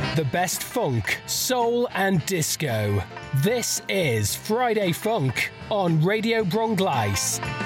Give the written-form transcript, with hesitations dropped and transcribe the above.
The best funk, soul and disco. This is Friday Funk on Radio Bronglais.